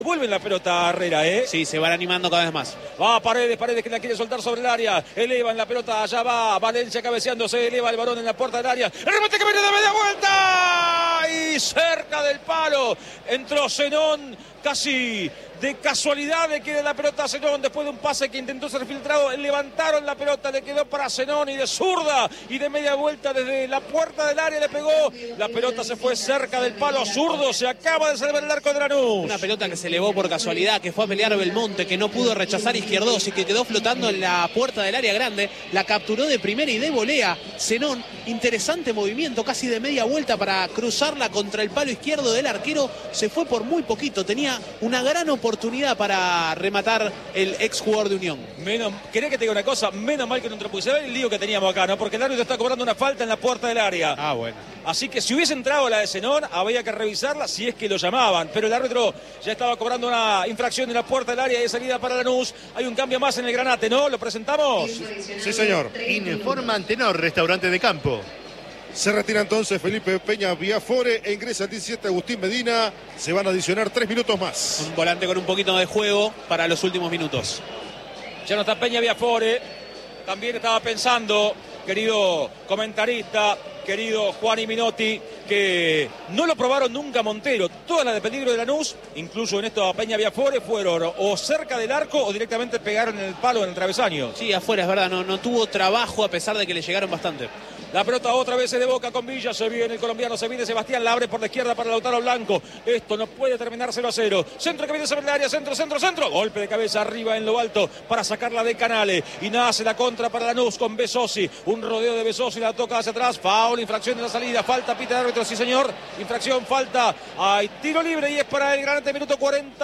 Vuelve la pelota a Herrera, ¿eh? Sí, se van animando cada vez más. Va Paredes que la quiere soltar sobre el área. Elevan la pelota, allá va Valencia cabeceándose, eleva el balón en la puerta del área. El remate que viene de media vuelta. Y cerca del palo. Entró Zenón casi de casualidad le queda la pelota a Zenón después de un pase que intentó ser filtrado. Levantaron la pelota, le quedó para Zenón y de zurda y de media vuelta desde la puerta del área le pegó. La pelota se fue cerca del palo zurdo. Se acaba de salvar el arco de Lanús. Una pelota que se elevó por casualidad, que fue a pelear Belmonte, que no pudo rechazar Izquierdos y que quedó flotando en la puerta del área grande. La capturó de primera y de volea Zenón. Interesante movimiento, casi de media vuelta para cruzarla contra el palo izquierdo del arquero. Se fue por muy poquito, tenía una gran oportunidad para rematar el ex jugador de Unión. ¿Querés que te diga una cosa? Menos mal que no entropuse. Se ve el lío que teníamos acá, ¿no? Porque el árbitro está cobrando una falta en la puerta del área. Ah, bueno. Así que si hubiese entrado la de Zenón, había que revisarla si es que lo llamaban. Pero el árbitro ya estaba cobrando una infracción en la puerta del área de salida para Lanús. Hay un cambio más en el Granate, ¿no? ¿Lo presentamos? Sí, señor. Informa Antenor, restaurante de campo. Se retira entonces Felipe Peña Viafore e ingresa el 17 Agustín Medina. Se van a adicionar 3 minutos más. Un volante con un poquito de juego para los últimos minutos. Ya no está Peña Viafore. También estaba pensando, querido comentarista, querido Juan y Minotti, que no lo probaron nunca Montero. Todas las de peligro de Lanús, incluso en esto a Peña Viafore, fueron o cerca del arco o directamente pegaron en el palo, en el travesaño. Sí, afuera, es verdad, no tuvo trabajo a pesar de que le llegaron bastante. La pelota otra vez es de Boca con Villa, se viene el colombiano, se viene Sebastián, la abre por la izquierda para Lautaro Blanco. Esto no puede terminar 0-0. Centro que viene sobre el área, centro. Golpe de cabeza arriba en lo alto para sacarla de Canale. Y nace la contra para Lanús con Besosi. Un rodeo de Besosi, la toca hacia atrás. Foul, infracción en la salida. Falta, pita el árbitro, sí señor. Infracción, falta. Hay tiro libre y es para el Granate, minuto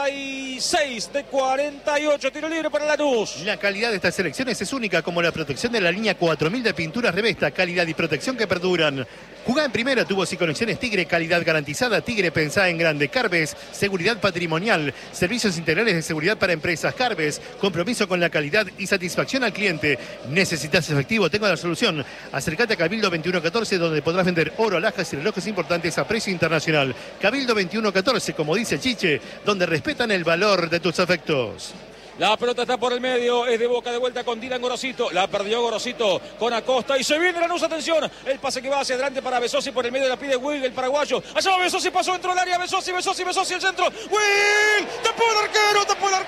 46 de 48. Tiro libre para Lanús. La calidad de estas elecciones es única, como la protección de la línea 4000 de pinturas Revesta. Calidad y protección que perduran. Jugá en primera, tubos y conexiones Tigre, calidad garantizada. Tigre, pensá en grande. Carves, seguridad patrimonial, servicios integrales de seguridad para empresas. Carves, compromiso con la calidad y satisfacción al cliente. ¿Necesitas efectivo? Tengo la solución. Acércate a Cabildo 2114, donde podrás vender oro, alhajas y relojes importantes a precio internacional. Cabildo 2114, como dice Chiche, donde respetan el valor de tus afectos. La pelota está por el medio, es de Boca de vuelta con Dylan Gorosito. La perdió Gorosito con Acosta y se viene Lanús, atención. El pase que va hacia adelante para Besosi por el medio, la pide Will, el paraguayo. Allá va Besosi, pasó dentro del área, Besosi, el centro. Will, tapó el arquero,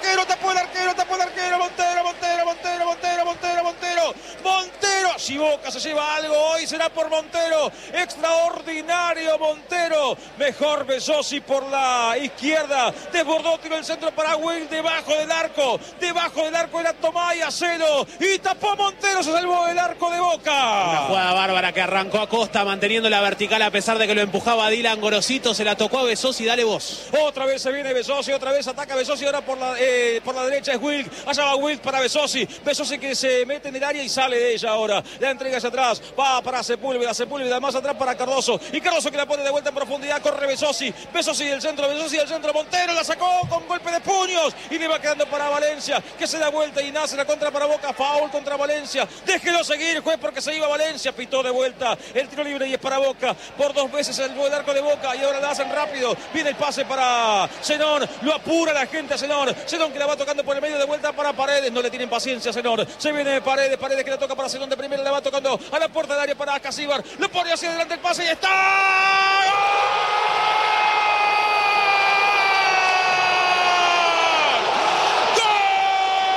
Montero. Si Boca se lleva algo hoy será por Montero. Extraordinario Montero. Mejor Besosi por la izquierda. Desbordó, tiró el centro para Will, debajo del arco era Tomás y Acero y tapó Montero, se salvó del arco de Boca. Una jugada bárbara que arrancó Acosta manteniendo la vertical a pesar de que lo empujaba Dylan Gorosito, se la tocó a Besosi, dale vos. Otra vez se viene Besosi, otra vez ataca Besosi, ahora por la derecha es Wilk, allá va Wilk para Besosi que se mete en el área y sale de ella ahora, la entrega hacia atrás, va para Sepúlveda más atrás para Cardoso, y Cardoso que la pone de vuelta en profundidad, corre Besosi del centro, Montero la sacó con golpe de puños y le va quedando para Valencia, que se da vuelta y nace la contra para Boca, foul contra Valencia, déjelo seguir juez porque se iba Valencia, pitó de vuelta el tiro libre y es para Boca, por 2 veces el arco de Boca y ahora la hacen rápido, viene el pase para Zenón, lo apura la gente a Zenón que la va tocando por el medio de vuelta para Paredes, no le tienen paciencia a Zenón, se viene Paredes que la toca para Zenón de primera, la va tocando a la puerta del área para Casíbar, lo pone hacia adelante el pase y está...